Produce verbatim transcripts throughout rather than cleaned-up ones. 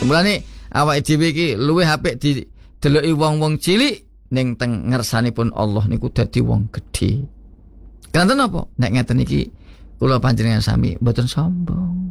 Mulane awake dhewe iki luwih apik dideloki wong-wong cilik ning teng ngersanipun Allah niku dadi wong gedhe. Kanten apa? Nek ngeten iki kula panjenengan sami mboten sombong.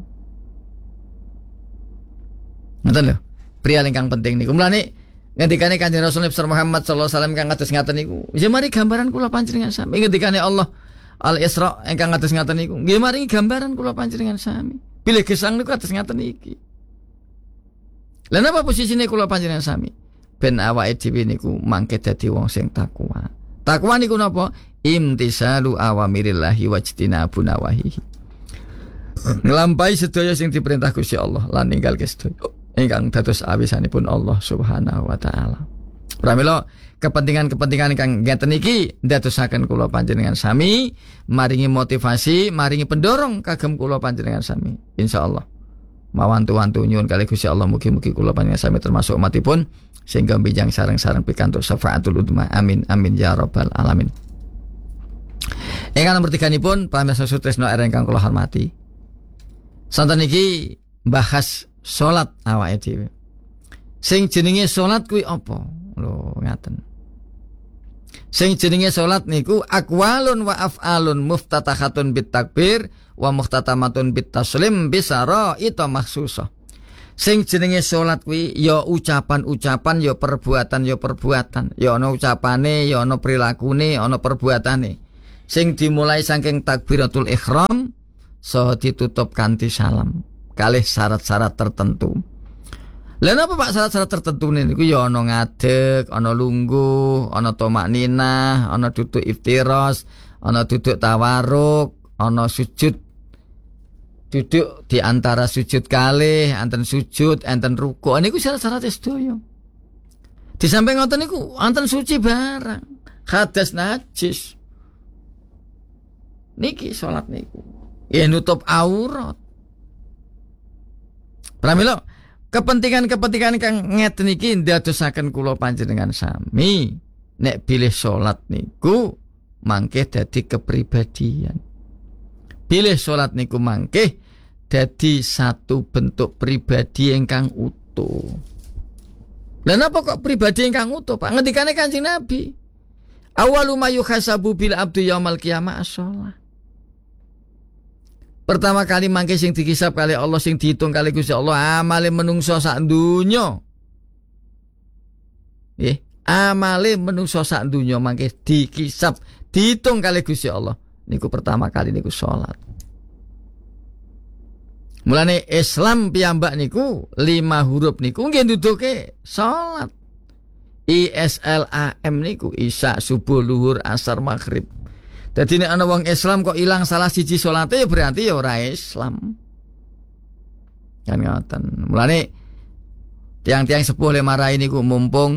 Ngoten lho. Pria ingkang penting niku. Mulane ngendikane Kanjeng Rasul Muhammad sallallahu alaihi wasallam kang kados ngaten niku, nggih mari gambaran kula panjenengan sami. Ngendikane Allah Al-Isra ingkang kados ngaten niku, nggih mari gambaran kula panjenengan sami. Bilih gesang niku kados ngaten iki. Lah napa posisine kula panjenengan sami? Ben awake dhewe niku mangke dadi wong sing takwa. Takwa niku napa? Imtisalu awamirillahi wajtinabu nawahihi. Nglampahi sedaya sing diperintah Gusti Allah lan ninggal sedaya ingkang dados awisanipun Allah Subhanahu wa taala. Pramila kepentingan-kepentingan ingkang ngeten iki ndadosaken kula panjenengan sami maringi motivasi, maringi pendorong kagem kula panjenengan sami. Insyaallah. Mawantu-wantu nyuwun kalih Gusti Allah mugi-mugi kula panjenengan sami termasuk umatipun sehingga bijang sareng-sareng pikantuk syafaatul udma. Amin amin ya rabbal alamin. Ingkang nomor tiganipun pamirsa Sutresno ingkang kula hormati. Santen iki bahas salat awake dhewe. Sing jenenge salat kuwi apa? Lho ngaten. Sing jenenge salat niku aqwalun wa af'alun muftatahatun bit takbir wa muhtatamatun bit taslim bisara ita makhsusah. Sing jenenge salat kuwi ya ucapan-ucapan, ya perbuatan, ya perbuatan, ya ana ucapane, ya ana prilakune, ana perbuatane. Sing dimulai saking takbiratul ihram saha ditutup kanthi salam. Kalih syarat-syarat tertentu. Lah napa Pak syarat-syarat tertentu niku ya ana ngadeg, ana lungguh, ana tomakninah, ana duduk iftiras, ana duduk tawarruk, ana sujud. Duduk di antara sujud kalih, enten sujud, enten ruku'. Niku syarat-syarat sedaya. Di samping ngoten niku enten suci barang, hadas najis. Niki salat niku. Ya nutup aurat. Pramila kepentingan-kepentingan kang ngeten iki ndadosaken kula panjenengan sami nek bilih salat niku mangke dadi kepribadian. Bilih salat niku mangke dadi satu bentuk pribadi ingkang utuh. Lah napa kok pribadi ingkang utuh, Pak? Ngendikane Kanjeng Nabi. Awalu ma yuhasabu bil abdu yaumal qiyamah as-shalah. Pertama kali mangke sing dikisap kali Allah, sing dihitung kali Gusti Allah amale menungso sak donya. Nggih, amale menungso sak donya mangke dikisap, dihitung kali Gusti Allah. Niku pertama kali niku salat. Mulane Islam piyambak niku lima huruf niku nggih nduduke salat. I S L A M niku isya, subuh, luhur, asar, maghrib. Dadi nek ana wong Islam kok ilang salah siji salate ya berarti ya ora Islam. Kan ngoten. Mulane tiang-tiang sepuh le marai niku mumpung